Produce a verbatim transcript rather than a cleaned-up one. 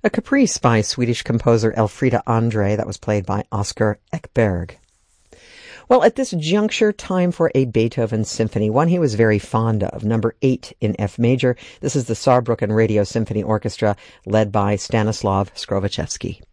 A caprice by Swedish composer Elfrida Andre that was played by Oscar Ekberg. Well, at this juncture, time for a Beethoven symphony, one he was very fond of, number eight in F major. This is the Saarbrücken Radio Symphony Orchestra, led by Stanislav Skrovichevsky.